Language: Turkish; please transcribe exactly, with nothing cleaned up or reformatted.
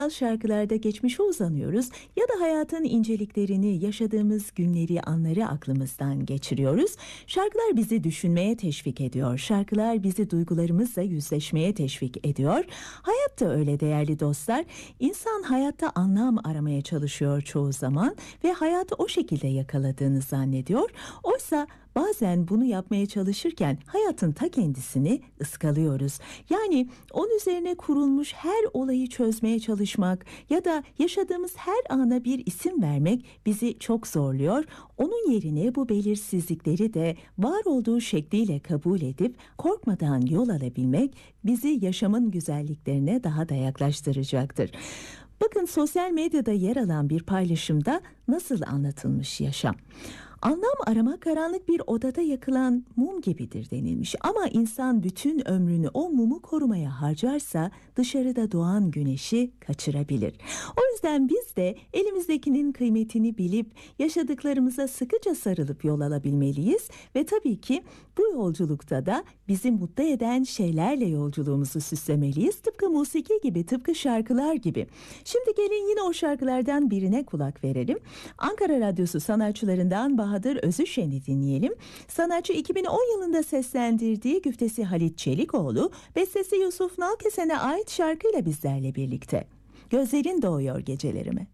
şarkılarda geçmişe uzanıyoruz ya da hayatın inceliklerini, yaşadığımız günleri, anları aklımızdan geçiriyoruz. Şarkılar bizi düşünmeye teşvik ediyor. Şarkılar bizi duygularımızla yüzleşmeye teşvik ediyor. Hayat da öyle değerli dostlar. İnsan hayatta anlam aramaya çalışıyor çoğu zaman ve hayatı o şekilde yakaladığını zannediyor. Oysa bazen bunu yapmaya çalışırken hayatın ta kendisini ıskalıyoruz. Yani onun üzerine kurulmuş her olayı çözmeye çalışmak ya da yaşadığımız her ana bir isim vermek bizi çok zorluyor. Onun yerine bu belirsizlikleri de var olduğu şekliyle kabul edip korkmadan yol alabilmek bizi yaşamın güzelliklerine daha da yaklaştıracaktır. Bakın, sosyal medyada yer alan bir paylaşımda nasıl anlatılmış yaşam. Anlam aramak karanlık bir odada yakılan mum gibidir denilmiş. Ama insan bütün ömrünü o mumu korumaya harcarsa dışarıda doğan güneşi kaçırabilir. O yüzden biz de elimizdekinin kıymetini bilip yaşadıklarımıza sıkıca sarılıp yol alabilmeliyiz. Ve tabii ki bu yolculukta da bizi mutlu eden şeylerle yolculuğumuzu süslemeliyiz. Tıpkı musiki gibi, tıpkı şarkılar gibi. Şimdi gelin yine o şarkılardan birine kulak verelim. Ankara Radyosu sanatçılarından Bahadır Özüşen'i dinleyelim. Sanatçı iki bin on yılında seslendirdiği güftesi Halit Çelikoğlu, bestesi Yusuf Nalkesen'e ait şarkıyla bizlerle birlikte. Gözlerin doğuyor gecelerime.